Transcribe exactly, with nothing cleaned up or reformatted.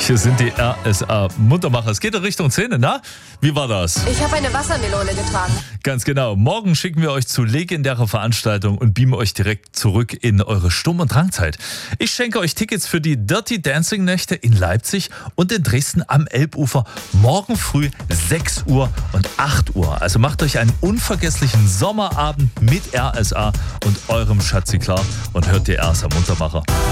Hier sind die R S A Muntermacher. Es geht in Richtung Szene, na? Wie war das? Ich habe eine Wassermelone getragen. Ganz genau. Morgen schicken wir euch zu legendärer Veranstaltung und beamen euch direkt zurück in eure Sturm- und Drangzeit. Ich schenke euch Tickets für die Dirty Dancing Nächte in Leipzig und in Dresden am Elbufer. Morgen früh sechs Uhr und acht Uhr. Also macht euch einen unvergesslichen Sommerabend mit R S A und eurem Schatzi klar und hört die R S A Muntermacher.